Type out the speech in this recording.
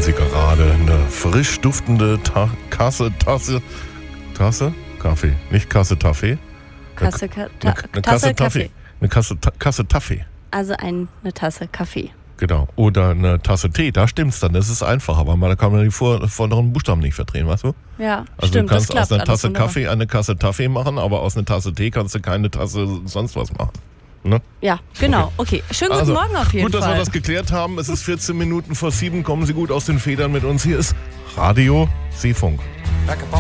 sie gerade eine frisch duftende Kasse Kaffee, nicht Kasse Taffee. Tasse Kaffee. Eine Kasse Taffee. Also eine Tasse Kaffee. Genau. Oder eine Tasse Tee, da stimmt's dann. Das ist einfacher, weil da kann man die vorderen Buchstaben nicht verdrehen, weißt du? Ja, also stimmt, du kannst das klappt aus einer Tasse wunderbar. Kaffee eine Kasse Taffee machen, aber aus einer Tasse Tee kannst du keine Tasse sonst was machen. Ne? Ja, genau. Okay. Schönen guten Morgen auf jeden Fall. Gut, dass Fall. wir das geklärt haben. Es ist 14 Minuten vor 7. Kommen Sie gut aus den Federn mit uns. Hier ist Radio Seefunk.